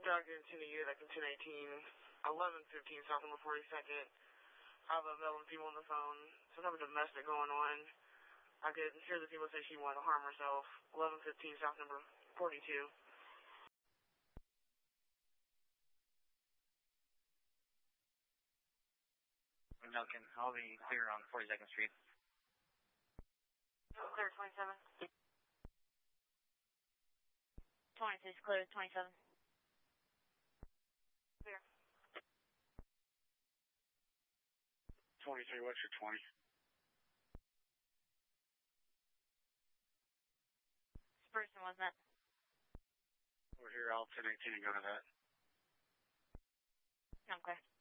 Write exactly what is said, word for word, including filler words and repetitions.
Doug in ten eighty, like in ten eighteen, eleven fifteen, South number forty-second. I have a Melbourne female on the phone. Some type of domestic going on. I could hear the people say she wanted to harm herself. eleven fifteen, South number forty-two. Duncan, I'll be clear on forty-second Street. Clear twenty-seven. twenty-six, clear twenty-seven. Clear. twenty-three, what's your twenty? This person was that? Over here, I'll ten eighteen and go to that. I'm clear.